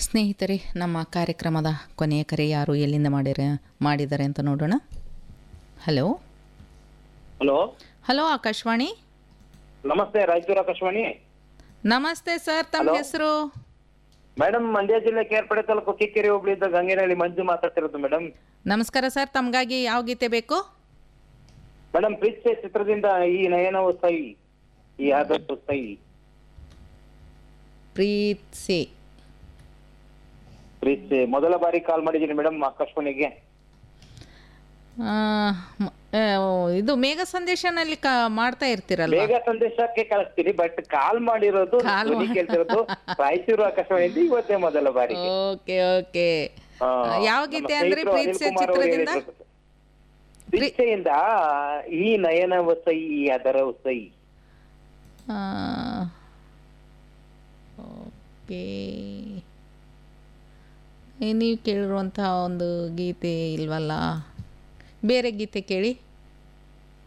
ಸ್ನೇಹಿತರೆ, ನಮ್ಮ ಕಾರ್ಯಕ್ರಮದ ಕೊನೆಯ ಕರೆ ಯಾರು ಎಲ್ಲಿಂದ ಮಾಡಿದ್ದಾರೆ ಅಂತ ನೋಡೋಣ. Hello hello hello, Akashvani. ನಮಸ್ತೆ, ರಾಯಚೂರು ಆಕಾಶವಾಣಿ. ನಮಸ್ತೆ ಸರ್, ತಮ್ಮ ಹಲೋ. ಹೆಸರು? ಮೇಡಮ್, ಮಂಡ್ಯ ಜಿಲ್ಲೆ ಕೇರ್ಪಡೆ ತಾಲೂಕು ಕಿಕ್ಕೇರಿ ಹೋಬಳಿಯಿಂದ ಗಂಗೇನಹಳ್ಳಿ ಮಂಜು ಮಾತಾಡ್ತಿರೋದು ಮೇಡಮ್. ನಮಸ್ಕಾರ ಸರ್, ತಮಗಾಗಿ ಯಾವ ಗೀತೆ ಬೇಕು? ಮೇಡಮ್, ಪ್ರೀತಿ ಚಿತ್ರದಿಂದ ಈ ನಯನ ಸೈ, ಈ ಆದರ್ಶ ಸೈ. ಪ್ರೀತ್ಸಿ. ಪ್ರೀತಿ ಮೊದಲ ಬಾರಿ ಕಾಲ್ ಮಾಡಿದ್ದೀನಿ ಮೇಡಮ್ ಆಕಾಶವಾಣಿಗೆ. ಆ, ಇದು ಮೇಘ ಸಂದೇಶನಲ್ಲಿ ಮಾಡ್ತಾ ಇರ್ತೀರಲ್ವಾ? ಬೇಗ ಸಂದೇಶಕ್ಕೆ ಕಳಿಸ್ತೀನಿ, ಬಟ್ ಕಾಲ್ ಮಾಡಿರೋದು ಧ್ವನಿ ಕೇಳ್ತಿರೋದು ರಾಯಚೂರು ಆಕಾಶವಾಣಿಯಿಂದ ಇವತ್ತೇ ಮೊದಲ ಬಾರಿ. Okay okay. ಯಾವ ಗೀತೆ ಅಂದ್ರೆ ಪ್ರೀತ್ಸಿ ಚಿತ್ರದಿಂದ? ಪ್ರೀತಿಯಿಂದ ಈ ನಯನ ವಸೈ, ಈ ಅದರ ವಸೈ. ಓಕೆ, ನೀವು ಕೇಳಿರುವಂತಹ ಒಂದು ಗೀತೆ ಇಲ್ವಲ್ಲ, ಬೇರೆ ಗೀತೆ ಕೇಳಿ.